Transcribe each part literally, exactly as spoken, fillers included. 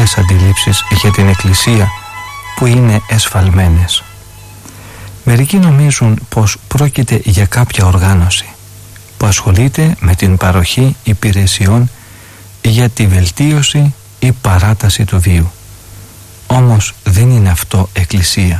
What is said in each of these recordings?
πολλές αντιλήψεις για την Εκκλησία που είναι εσφαλμένες. Μερικοί νομίζουν πως πρόκειται για κάποια οργάνωση που ασχολείται με την παροχή υπηρεσιών για τη βελτίωση ή παράταση του βίου. Όμως δεν είναι αυτό Εκκλησία.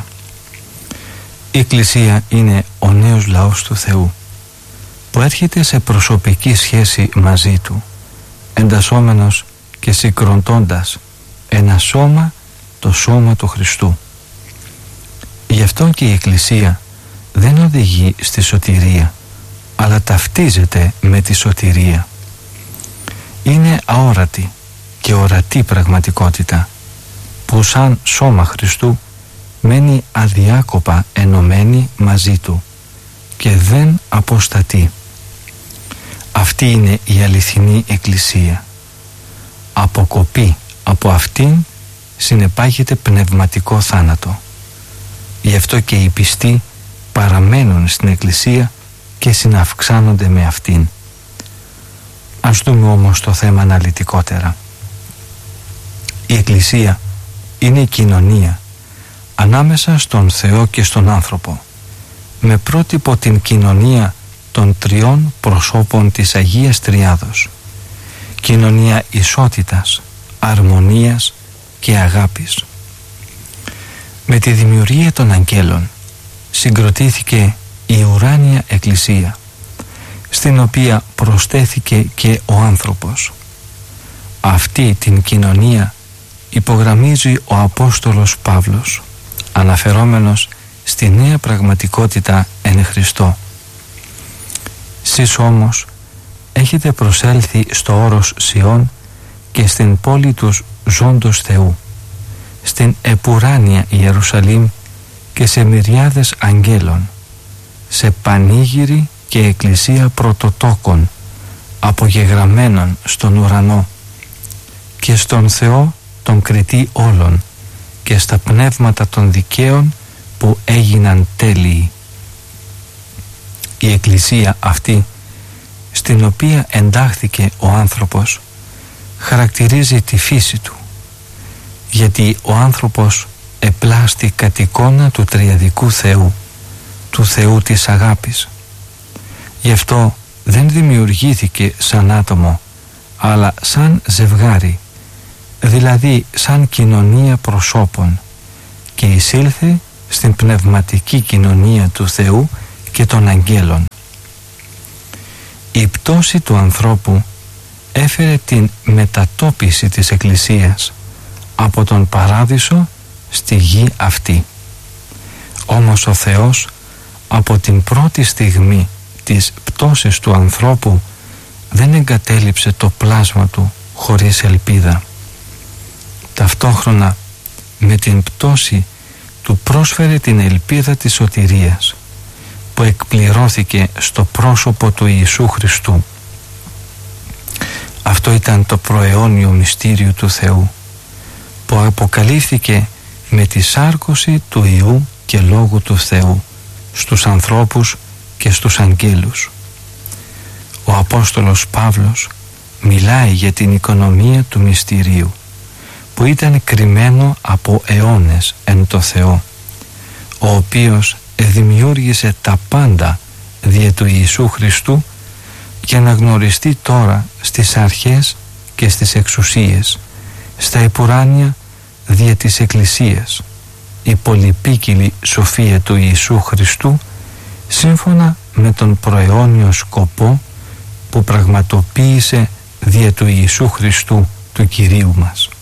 Η Εκκλησία είναι ο νέος λαός του Θεού που έρχεται σε προσωπική σχέση μαζί Του, εντασσόμενος και συγκροντώντας ένα σώμα, το σώμα του Χριστού. Γι' αυτό και η Εκκλησία δεν οδηγεί στη σωτηρία, αλλά ταυτίζεται με τη σωτηρία. Είναι αόρατη και ορατή πραγματικότητα που σαν σώμα Χριστού μένει αδιάκοπα ενωμένη μαζί Του και δεν αποστατεί. Αυτή είναι η αληθινή Εκκλησία. Αποκοπή από αυτήν συνεπάγεται πνευματικό θάνατο. Γι' αυτό και οι πιστοί παραμένουν στην Εκκλησία και συναυξάνονται με αυτήν. Ας δούμε όμως το θέμα αναλυτικότερα. Η Εκκλησία είναι η κοινωνία ανάμεσα στον Θεό και στον άνθρωπο, με πρότυπο την κοινωνία των τριών προσώπων της Αγίας Τριάδος, κοινωνία ισότητας, αρμονίας και αγάπης. Με τη δημιουργία των αγγέλων συγκροτήθηκε η ουράνια Εκκλησία, στην οποία προσθέθηκε και ο άνθρωπος. Αυτή την κοινωνία υπογραμμίζει ο Απόστολος Παύλος, αναφερόμενος στη νέα πραγματικότητα εν Χριστώ. Σεις όμως έχετε προσέλθει στο όρος Σιών και στην πόλη τους ζώντος Θεού, στην επουράνια Ιερουσαλήμ και σε μυριάδες αγγέλων, σε πανήγυρη και εκκλησία πρωτοτόκων απογεγραμμένων στον ουρανό και στον Θεό τον κριτή όλων και στα πνεύματα των δικαίων που έγιναν τέλειοι. Η εκκλησία αυτή, στην οποία εντάχθηκε ο άνθρωπος, χαρακτηρίζει τη φύση του, γιατί ο άνθρωπος επλάστη κατ' εικόνα του τριαδικού Θεού, του Θεού της αγάπης. Γι' αυτό δεν δημιουργήθηκε σαν άτομο, αλλά σαν ζευγάρι, δηλαδή σαν κοινωνία προσώπων, και εισήλθε στην πνευματική κοινωνία του Θεού και των αγγέλων. Η πτώση του ανθρώπου έφερε την μετατόπιση της Εκκλησίας από τον παράδεισο στη γη αυτή. Όμως ο Θεός από την πρώτη στιγμή της πτώσης του ανθρώπου δεν εγκατέλειψε το πλάσμα του χωρίς ελπίδα. Ταυτόχρονα με την πτώση του πρόσφερε την ελπίδα της σωτηρίας, που εκπληρώθηκε στο πρόσωπο του Ιησού Χριστού. Αυτό ήταν το προαιώνιο μυστήριο του Θεού, που αποκαλύφθηκε με τη σάρκωση του Υιού και Λόγου του Θεού στους ανθρώπους και στους αγγέλους. Ο Απόστολος Παύλος μιλάει για την οικονομία του μυστηρίου, που ήταν κρυμμένο από αιώνες εν το Θεό, ο οποίος δημιούργησε τα πάντα δια του Ιησού Χριστού για να γνωριστεί τώρα στις αρχές και στις εξουσίες, στα επουράνια δια της Εκκλησίας, η πολυπίκυλη σοφία του Ιησού Χριστού, σύμφωνα με τον προαιώνιο σκοπό που πραγματοποίησε δια του Ιησού Χριστού του Κυρίου μας.